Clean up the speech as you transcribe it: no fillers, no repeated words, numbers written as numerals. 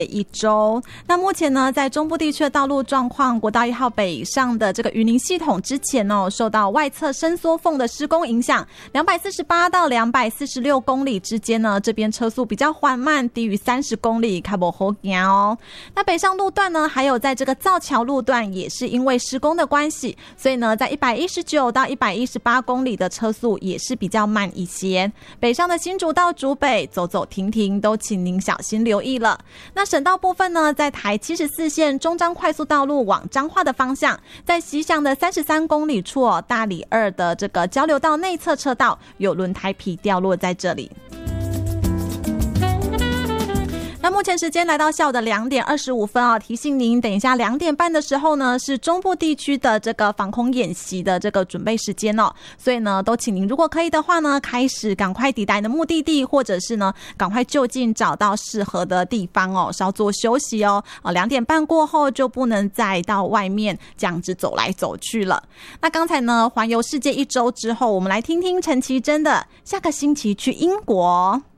一周。那目前呢，在中部地区的道路状况，国道1号北上的这个云林系统之前受到外侧伸缩缝的施工影响，248到246公里之间呢，这边车速比较缓慢，低于30公里，较不好行哦。那北上路段呢，还有在这个造桥路段，也是因为施工的关系，所以呢，在119到118公里的车速也是比较慢一些。北上的新竹到竹北走走停停，都请您小心留意了。那省道部分呢，在台74线中彰快速道路往彰化的方向，在西向的33公里处大里2的这个交流道内侧车道有轮胎皮掉落在这里。那目前时间来到下午的2点25分提醒您等一下2点半的时候呢，是中部地区的这个防空演习的这个准备时间所以呢，都请您如果可以的话呢，开始赶快抵达你的目的地，或者是呢，赶快就近找到适合的地方稍作休息2点半过后就不能再到外面这样子走来走去了。那刚才呢，环游世界1周之后，我们来听听陈绮贞的下个星期去英国。